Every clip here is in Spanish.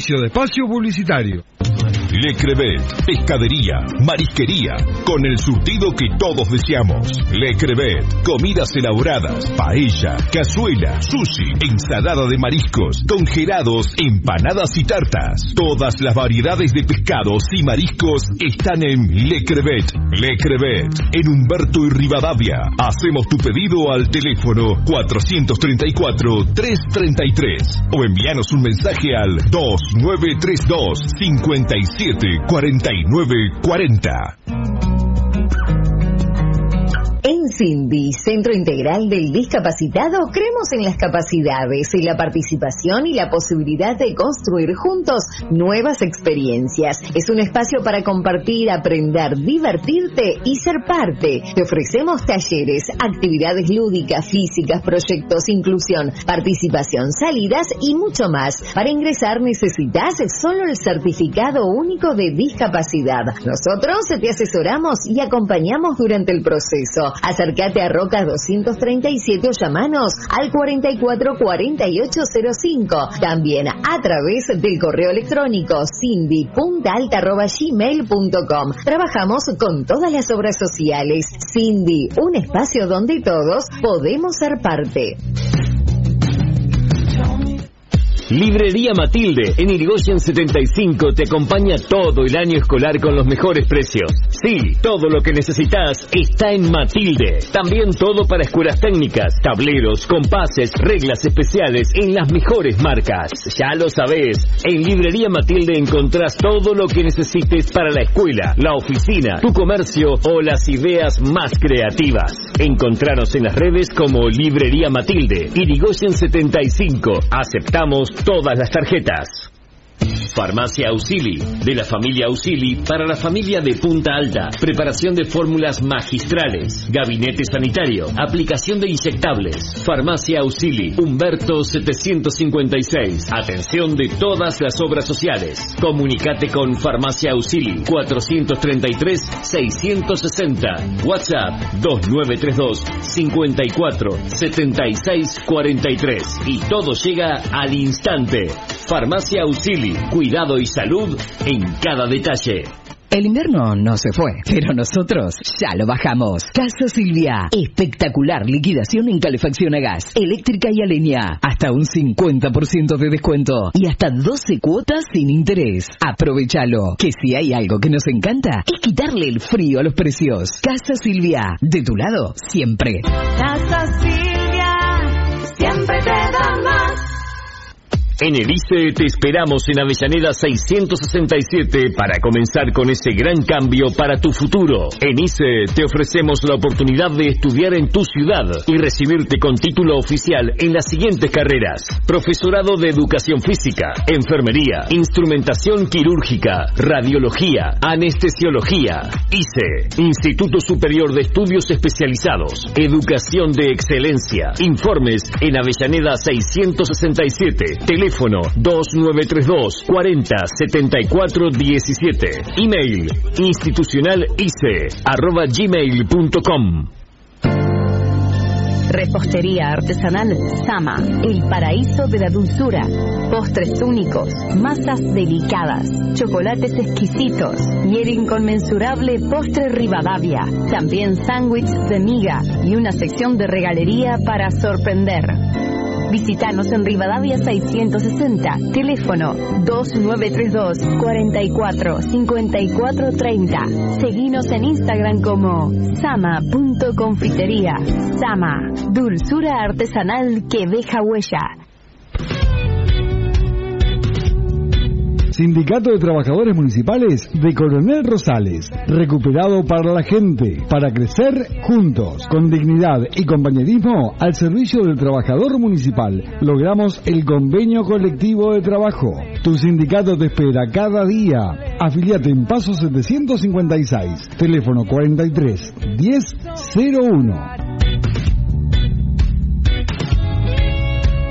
Inicio de espacio publicitario. Le Crevet, pescadería, marisquería, con el surtido que todos deseamos. Le Crevet, comidas elaboradas, paella, cazuela, sushi, ensalada de mariscos, congelados, empanadas y tartas. Todas las variedades de pescados y mariscos están en Le Crevet. Le Crevet, en Humberto y Rivadavia. Hacemos tu pedido al teléfono 434-333 o envíanos un mensaje al 2932 57 49 40. En Cindy, Centro Integral del Discapacitado, creemos en las capacidades, en la participación y la posibilidad de construir juntos nuevas experiencias. Es un espacio para compartir, aprender, divertirte y ser parte. Te ofrecemos talleres, actividades lúdicas, físicas, proyectos, inclusión, participación, salidas y mucho más. Para ingresar necesitas solo el certificado único de discapacidad. Nosotros te asesoramos y acompañamos durante el proceso. Acércate a Rocas 237 o llamanos al 444805. También a través del correo electrónico cindy.alta@gmail.com. Trabajamos con todas las obras sociales. Cindy, un espacio donde todos podemos ser parte. Librería Matilde, en Irigoyen 75, te acompaña todo el año escolar con los mejores precios. Sí, todo lo que necesitas está en Matilde. También todo para escuelas técnicas, tableros, compases, reglas especiales en las mejores marcas. Ya lo sabés, en Librería Matilde encontrás todo lo que necesites para la escuela, la oficina, tu comercio o las ideas más creativas. Encontranos en las redes como Librería Matilde, Irigoyen 75. Aceptamos todas las tarjetas. Farmacia Auxili, de la familia Auxili para la familia de Punta Alta. Preparación de fórmulas magistrales, gabinete sanitario, aplicación de inyectables. Farmacia Auxili, Humberto 756. Atención de todas las obras sociales. Comunicate con Farmacia Auxili 433-660. WhatsApp 2932 54 76 43. Y todo llega al instante. Farmacia Auxili, cuidado y salud en cada detalle. El invierno no se fue, pero nosotros ya lo bajamos. Casa Silvia, espectacular liquidación en calefacción a gas, eléctrica y a leña. Hasta un 50% de descuento y hasta 12 cuotas sin interés. Aprovechalo, que si hay algo que nos encanta, es quitarle el frío a los precios. Casa Silvia, de tu lado, siempre. Casa Silvia, siempre te da más. En el ICE te esperamos en Avellaneda 667 para comenzar con ese gran cambio para tu futuro. En ICE te ofrecemos la oportunidad de estudiar en tu ciudad y recibirte con título oficial en las siguientes carreras: profesorado de educación física, enfermería, instrumentación quirúrgica, radiología, anestesiología. ICE, Instituto Superior de Estudios Especializados, Educación de Excelencia. Informes en Avellaneda 667, teléfono 2932 40 74 17. Email institucionalice@gmail.com. Repostería artesanal Sama, el paraíso de la dulzura. Postres únicos, masas delicadas, chocolates exquisitos y el inconmensurable postre Rivadavia. También sándwiches de miga y una sección de regalería para sorprender. Visítanos en Rivadavia 660, teléfono 2932 44 54 30. Seguinos en Instagram como sama.confitería. Sama, dulzura artesanal que deja huella. Sindicato de Trabajadores Municipales de Coronel Rosales. Recuperado para la gente, para crecer juntos, con dignidad y compañerismo al servicio del trabajador municipal. Logramos el convenio colectivo de trabajo. Tu sindicato te espera cada día. Afiliate en Paso 756, teléfono 43 10 01.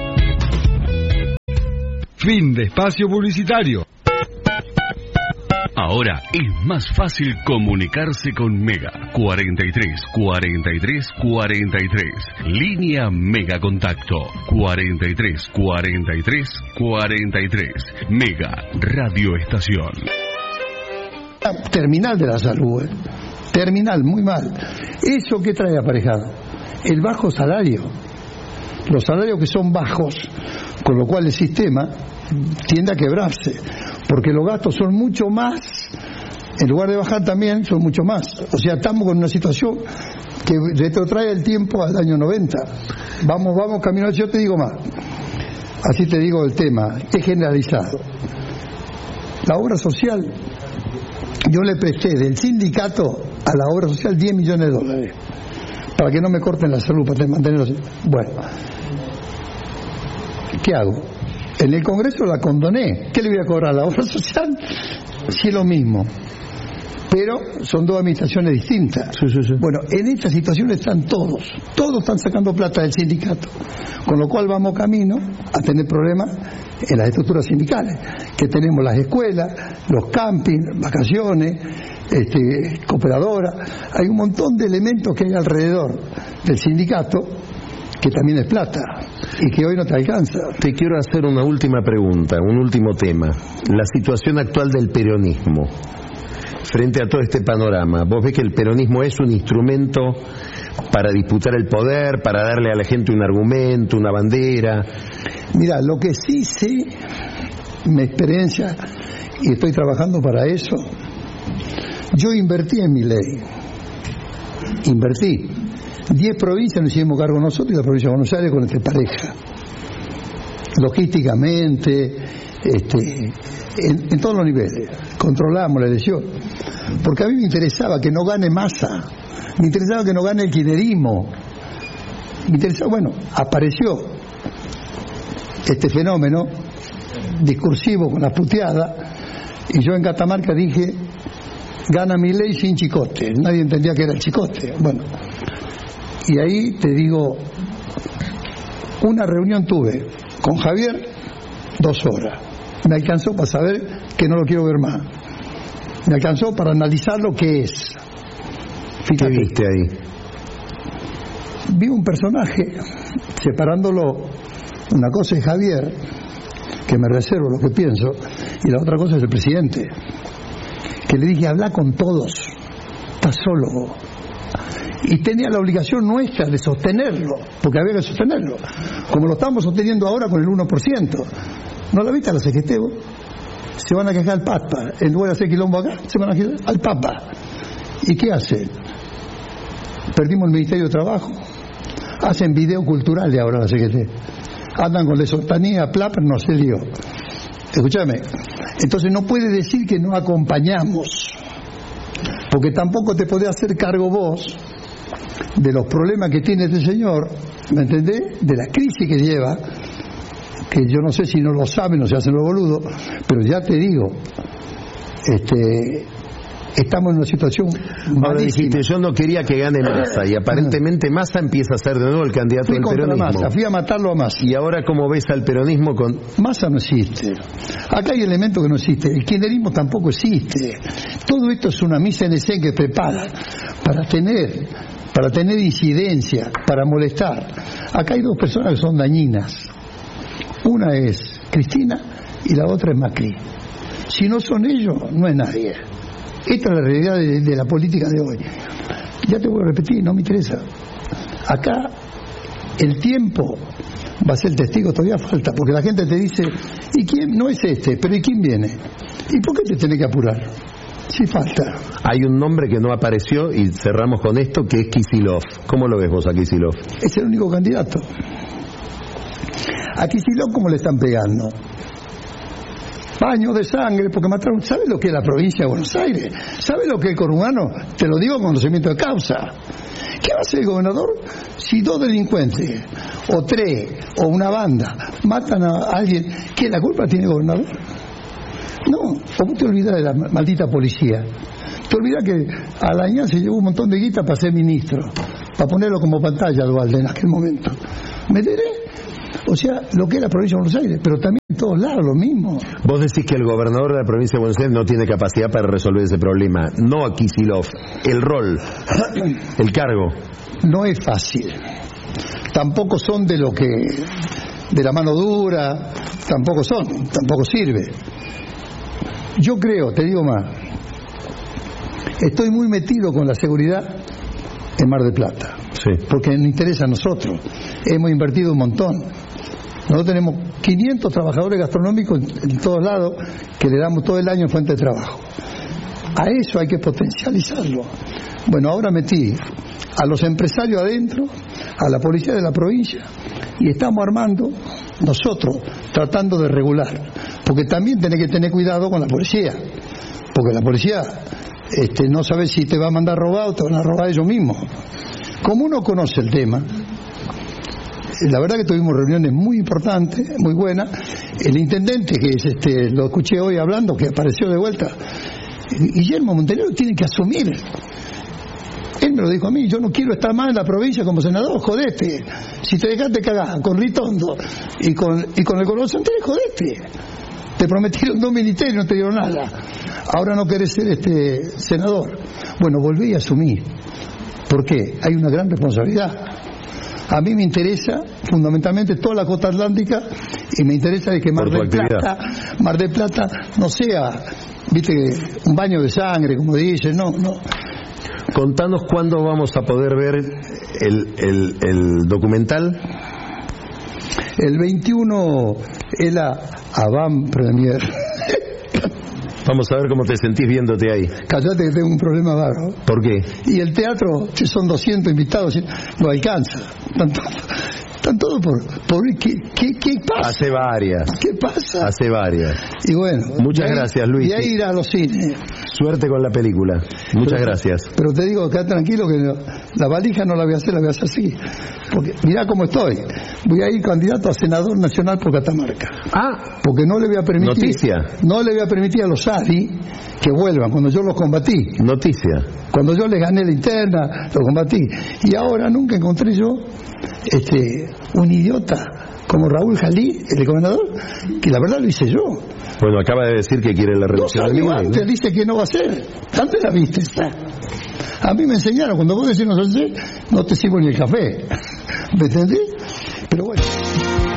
Fin de espacio publicitario. Ahora es más fácil comunicarse con Mega. 43 43 43. Línea Mega Contacto. 43 43 43. Mega Radio Estación. Terminal de la salud, terminal, muy mal. ¿Eso qué trae aparejado? El bajo salario. Los salarios que son bajos, con lo cual el sistema tiende a quebrarse, porque los gastos son mucho más, en lugar de bajar también, son mucho más. O sea, estamos con una situación que retrotrae el tiempo al año 90. Vamos camino. Yo te digo más, así te digo el tema, es generalizado. La obra social, yo le presté del sindicato a la obra social $10 millones para que no me corten la salud, para mantenerlos. Bueno, ¿qué hago? En el Congreso la condoné. ¿Qué le voy a cobrar a la obra social? Sí, es lo mismo. Pero son dos administraciones distintas. Sí. Bueno, en esta situación están todos están sacando plata del sindicato, con lo cual vamos camino a tener problemas en las estructuras sindicales, que tenemos las escuelas, los campings, vacaciones, cooperadoras. Hay un montón de elementos que hay alrededor del sindicato que también es plata y que hoy no te alcanza. Te quiero hacer una última pregunta, un último tema. La situación actual del peronismo frente a todo este panorama. ¿Vos ves que el peronismo es un instrumento para disputar el poder, para darle a la gente un argumento, una bandera? Mira, lo que sí sé, mi experiencia, y estoy trabajando para eso, yo invertí en mi ley. Invertí. 10 provincias nos hicimos cargo nosotros y la provincia de Buenos Aires con esta pareja. Logísticamente, en todos los niveles. Controlamos la elección. Porque a mí me interesaba que no gane Massa. Me interesaba que no gane el kirchnerismo. Me interesaba, bueno, apareció este fenómeno discursivo con la puteada y yo en Catamarca dije, gana Milei sin chicote. Nadie entendía que era el chicote. Bueno, y ahí te digo, una reunión tuve con Javier 2 horas. Me alcanzó para saber que no lo quiero ver más. Me alcanzó para analizar lo que es. Fíjate. ¿Qué viste ahí? Vi un personaje separándolo. Una cosa es Javier, que me reservo lo que pienso, y la otra cosa es el presidente, que le dije, habla con todos, estás solo. Y tenía la obligación nuestra de sostenerlo, porque había que sostenerlo, como lo estamos sosteniendo ahora con el 1%. ¿No la viste a la CGT? Se van a quejar al Papa, en lugar de hacer quilombo acá, se van a quejar al Papa. ¿Y qué hacen? Perdimos el Ministerio de Trabajo, hacen video cultural de ahora la CGT, andan con la sostanía, pero no se dio. Escúchame, entonces no puedes decir que no acompañamos, porque tampoco te podés hacer cargo vos de los problemas que tiene este señor, ¿me entendés? De la crisis que lleva, que yo no sé si no lo saben o se hacen los boludos, pero ya te digo, estamos en una situación Ahora dijiste, yo no quería que gane Massa, y aparentemente Massa empieza a ser de nuevo el candidato del peronismo. Massa, fui a matarlo a Massa. ¿Y ahora cómo ves al peronismo con...? Massa no existe. Acá hay elementos que no existen. El kirchnerismo tampoco existe. Todo esto es una misa en escena que prepara para tener incidencia, para molestar. Acá hay 2 personas que son dañinas. Una es Cristina y la otra es Macri. Si no son ellos, no es nadie. Esta es la realidad de la política de hoy. Ya te voy a repetir, no me interesa. Acá el tiempo va a ser testigo, todavía falta, porque la gente te dice, ¿y quién? No es pero ¿y quién viene? ¿Y por qué te tenés que apurar? Sí falta. Hay un nombre que no apareció, y cerramos con esto, que es Kicillof. ¿Cómo lo ves vos a Kicillof? Es el único candidato. A Kicillof, ¿cómo le están pegando? Baño de sangre, porque mataron. ¿Sabe lo que es la provincia de Buenos Aires? ¿Sabe lo que es el conurbano? Te lo digo con conocimiento de causa. ¿Qué va a hacer el gobernador si 2 delincuentes, o 3, o una banda, matan a alguien? ¿Qué la culpa tiene el gobernador? No, o vos te olvidás de la maldita policía. Te olvidás que Alañán se llevó un montón de guita para ser ministro, para ponerlo como pantalla a Dualde en aquel momento. ¿Me enteré? O sea, lo que es la provincia de Buenos Aires, pero también en todos lados lo mismo. Vos decís que el gobernador de la provincia de Buenos Aires no tiene capacidad para resolver ese problema. No a Kicillof, el rol, el cargo. No es fácil. Tampoco son de la mano dura, tampoco sirve. Yo creo, te digo más, estoy muy metido con la seguridad en Mar del Plata, sí, porque nos interesa a nosotros. Hemos invertido un montón. Nosotros tenemos 500 trabajadores gastronómicos en todos lados que le damos todo el año en fuente de trabajo. A eso hay que potencializarlo. Bueno, ahora metí a los empresarios adentro, a la policía de la provincia, y estamos armando nosotros, tratando de regular, porque también tenés que tener cuidado con la policía, porque la policía no sabe si te va a mandar robado o te van a robar ellos mismos. Como uno conoce el tema, la verdad que tuvimos reuniones muy importantes, muy buenas. El intendente, que es lo escuché hoy hablando, que apareció de vuelta, Guillermo Montenegro, tiene que asumir. Él me lo dijo a mí: yo no quiero estar más en la provincia como senador, jodete. Si te dejaste cagar con Ritondo y con el Colón Santelli, jodete. Te prometieron 2 ministerios y no te dieron nada. Ahora no querés ser senador. Bueno, volví a asumir. ¿Por qué? Hay una gran responsabilidad. A mí me interesa fundamentalmente toda la costa atlántica, y me interesa de que Mar del Plata no sea, viste, un baño de sangre, como dicen, no. Contanos cuándo vamos a poder ver el documental. El 21 es la avant premier. Vamos a ver cómo te sentís viéndote ahí. Cállate que tengo un problema bárbaro. ¿Por qué? Y el teatro, si son 200 invitados, no alcanza. Están todos por ¿qué pasa? Hace varias. ¿Qué pasa? Hace varias. Y bueno. Muchas gracias, Luis. Y ahí ir a los cines. Suerte con la película. Muchas gracias. Pero te digo, quédate tranquilo que la valija no la voy a hacer, la voy a hacer así. Porque mirá cómo estoy. Voy a ir candidato a senador nacional por Catamarca. Porque no le voy a permitir. Noticia. No le voy a permitir a los ARI que vuelvan cuando yo los combatí. Noticia. Cuando yo les gané la interna, los combatí. Y ahora nunca encontré yo un idiota como Raúl Jalí, el gobernador, que la verdad lo hice yo. Bueno, acaba de decir que quiere la reducción del nivel. Antes dice que no va a ser. Antes la viste. A mí me enseñaron, cuando vos decís no sé, no te sirvo ni el café. ¿Me entendés? Pero bueno.